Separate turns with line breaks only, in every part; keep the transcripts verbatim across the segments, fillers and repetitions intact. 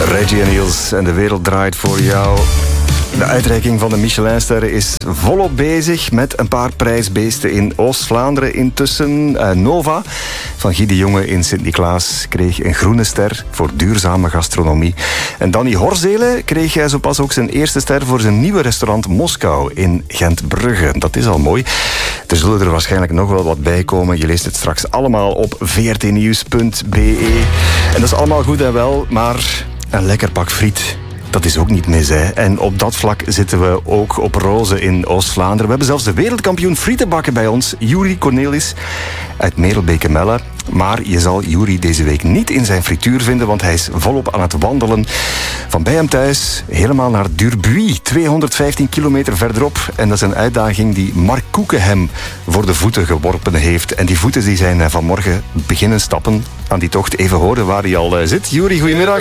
Reggie en Niels en de wereld draait voor jou. De uitreiking van de Michelinsterren is volop bezig met een paar prijsbeesten in Oost-Vlaanderen. Intussen uh, Nova van Guy de Jonge in Sint-Niklaas kreeg een groene ster voor duurzame gastronomie. En Danny Horzele kreeg hij zo pas ook zijn eerste ster voor zijn nieuwe restaurant Moskou in Gent-Brugge. Dat is al mooi. Er zullen er waarschijnlijk nog wel wat bij komen. Je leest het straks allemaal op v r t nieuws punt b e. En dat is allemaal goed en wel, maar een lekker pak friet, dat is ook niet mis, hè. En op dat vlak zitten we ook op roze in Oost-Vlaanderen. We hebben zelfs de wereldkampioen frietenbakken bij ons, Juri Cornelis uit Merelbeke-Melle. Maar je zal Juri deze week niet in zijn frituur vinden, want hij is volop aan het wandelen. Van bij hem thuis helemaal naar Durbuy, tweehonderdvijftien kilometer verderop. En dat is een uitdaging die Mark Koeken hem voor de voeten geworpen heeft. En die voeten die zijn vanmorgen beginnen stappen aan die tocht. Even horen waar hij al zit. Juri, goedemiddag.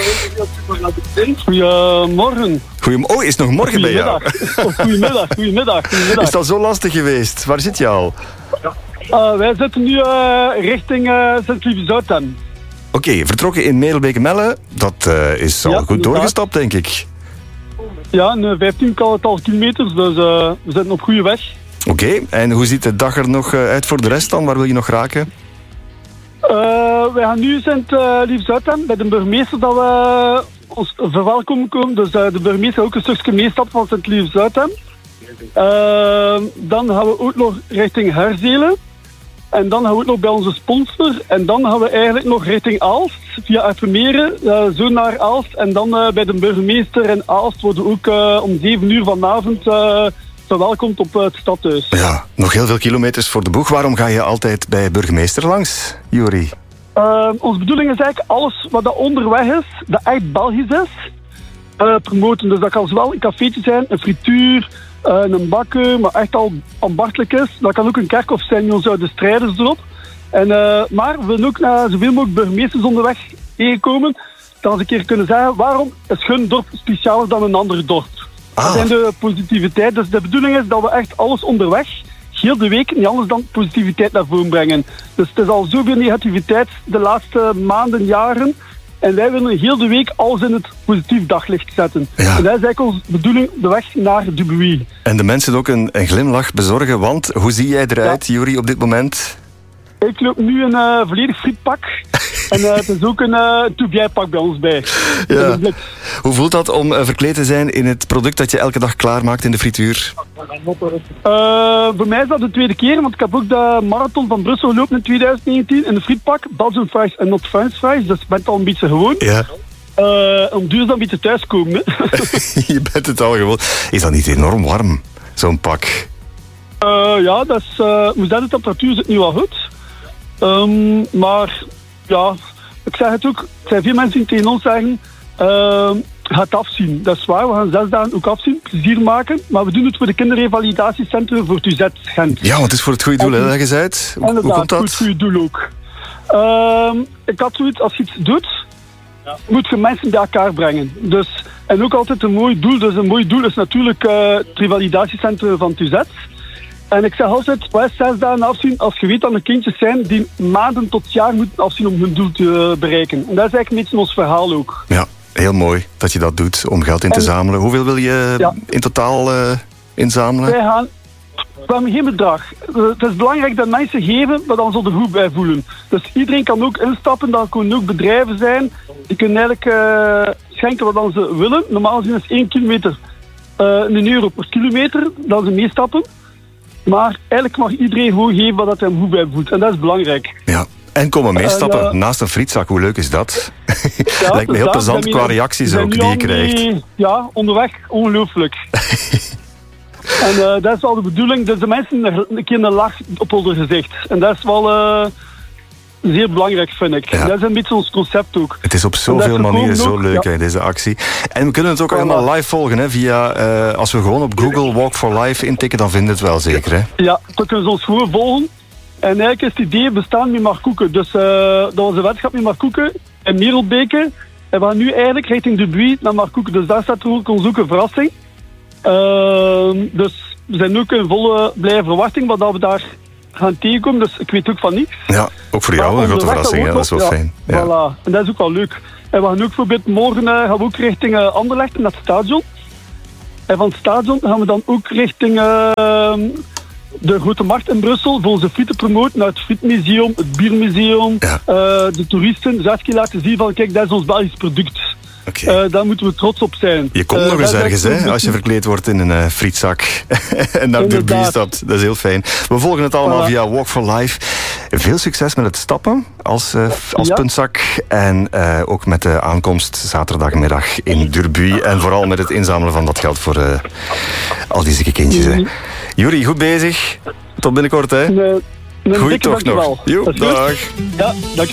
Goedemorgen.
Goedemorgen. Oh, is het nog morgen bij jou?
Goedemiddag, goedemiddag, goedemiddag.
Is dat zo lastig geweest? Waar zit je al?
Uh, wij zitten nu uh, richting uh, Sint-Lieve-Zuidam.
Oké, okay, vertrokken in Merelbeke-Melle. Dat uh, is al ja, goed inderdaad. Doorgestapt, denk ik.
Ja, een vijftiental kilometers, dus uh, we zitten op goede weg.
Oké, okay, en hoe ziet de dag er nog uit voor de rest dan? Waar wil je nog raken?
Uh, wij gaan nu in Sint-Lieve-Zuidam bij de burgemeester dat we ons verwelkomen komen. Dus uh, de burgemeester ook een stukje meestappen van Sint-Lieve-Zuidam. Uh, dan gaan we ook nog richting Herzelen. En dan gaan we ook nog bij onze sponsor. En dan gaan we eigenlijk nog richting Aalst. Via Efemeren, uh, zo naar Aalst. En dan uh, bij de burgemeester in Aalst worden ook uh, om zeven uur vanavond uh, verwelkomd op uh, het stadhuis. Ja,
nog heel veel kilometers voor de boeg. Waarom ga je altijd bij burgemeester langs, Juri?
Uh, onze bedoeling is eigenlijk alles wat dat onderweg is, dat echt Belgisch is, uh, promoten. Dus dat kan zowel een cafeetje zijn, een frituur, uh, een bakker, maar echt al ambachtelijk is. Dat kan ook een kerkhof zijn met ons oude strijders erop. En, uh, maar we willen ook naar zoveel mogelijk burgemeesters onderweg tegenkomen, dat ze een keer kunnen zeggen, waarom is hun dorp specialer dan een ander dorp? Ah. Dat zijn de positiviteit. Dus de bedoeling is dat we echt alles onderweg, heel de week, niet anders dan positiviteit naar voren brengen. Dus het is al zoveel negativiteit de laatste maanden, jaren. En wij willen heel de week alles in het positief daglicht zetten. Ja. En dat is eigenlijk onze bedoeling, de weg naar Durbuy.
En de mensen ook een, een glimlach bezorgen, want hoe zie jij eruit, ja. Juri, op dit moment?
Ik loop nu een uh, volledig frietpak. En uh, het is ook een uh, toebijpak bij ons bij.
Ja. Hoe voelt dat om uh, verkleed te zijn in het product dat je elke dag klaarmaakt in de frituur?
Uh, voor mij is dat de tweede keer, want ik heb ook de marathon van Brussel gelopen in twintig negentien in de frietpak. Belgian fries en not French fries, dus ik ben het al een beetje gewoon.
Ja.
Uh, om duur dan een beetje thuiskomen.
Je bent het al gewoon. Is dat niet enorm warm, zo'n pak?
Uh, ja, dat is, uh, de temperatuur zit nu wel goed. Um, maar ja, ik zeg het ook, er zijn veel mensen die tegen ons zeggen, uh, ga het afzien. Dat is waar, we gaan zes dagen ook afzien, plezier maken, maar we doen het voor de kinderrevalidatiecentrum voor T U Z Gent.
Ja, want het is voor het goede doel, hè, leg eens uit. Hoe, hoe komt dat?
Voor het goede doel ook. Uh, ik had zoiets, als je iets doet, ja. moet je mensen bij elkaar brengen. Dus, en ook altijd een mooi doel, dus een mooi doel is natuurlijk uh, het revalidatiecentrum van T U Z. En ik zeg altijd, wij zes dagen afzien als je weet dat er kindjes zijn die maanden tot jaar moeten afzien om hun doel te bereiken. En dat is eigenlijk een beetje ons verhaal ook.
Ja, heel mooi dat je dat doet om geld in te en, zamelen. Hoeveel wil je ja. in totaal uh, inzamelen?
Wij gaan, we hebben geen bedrag. Het is belangrijk dat mensen geven, maar dan zullen ze er goed bij voelen. Dus iedereen kan ook instappen, dat kunnen ook bedrijven zijn. Die kunnen eigenlijk uh, schenken wat dan ze willen. Normaal gezien is één kilometer uh, een euro per kilometer, dat ze meestappen. Maar eigenlijk mag iedereen gewoon geven wat hij hem goed bij voelt. En dat is belangrijk.
Ja. En komen meestappen uh, naast een frietzak. Hoe leuk is dat?
Ja,
lijkt me heel plezant qua reacties ook die je krijgt.
Mee, ja, onderweg. Ongelooflijk. En uh, dat is wel de bedoeling. Dus de mensen een keer een lach op hun gezicht. En dat is wel uh, zeer belangrijk, vind ik. Ja. Dat is een beetje ons concept ook.
Het is op zoveel manieren zo leuk, ja. hè, deze actie. En we kunnen het ook ja, helemaal live volgen. Hè, via, uh, als we gewoon op Google Walk for Life intikken, dan vinden we het wel zeker. Hè?
Ja, dan kunnen ze ons gewoon volgen. En eigenlijk is het idee bestaan met Mark Koeken. Dus uh, dat was een weddenschap met Mark Koeken in Merelbeke. En we gaan nu eigenlijk richting Durbuy naar Mark Koeken. Dus daar staat ook ons ook een verrassing. Uh, dus we zijn ook in volle blije verwachting wat we daar gaan tegenkomen. Dus ik weet ook van niets.
Ja, ook voor jou een grote verrassing. Ja, dat is wel
ja,
fijn. Ja.
Voilà. En dat is ook wel leuk. En we gaan ook bijvoorbeeld morgen uh, gaan we ook richting uh, Anderlecht naar het stadion. En van het stadion gaan we dan ook richting uh, de Grote Markt in Brussel voor onze frieten promoten naar het Frietmuseum, het Biermuseum,
ja.
uh, de toeristen. Dus even laten zien van kijk, dat is ons Belgisch product.
Okay.
Uh, daar moeten we trots op zijn.
Je komt uh, nog eens ergens, hè, als je verkleed wordt in een uh, frietzak en naar Derby stapt. Dat is heel fijn. We volgen het allemaal voilà. via Walk for Life. Veel succes met het stappen als, uh, als ja. puntzak. En uh, ook met de aankomst zaterdagmiddag in Derby. En vooral met het inzamelen van dat geld voor uh, al die zieke kindjes. Hè. Juri, goed bezig. Tot binnenkort, hè.
Nee, nee,
Goeie toch nog.
Jo, dag. Ja, dank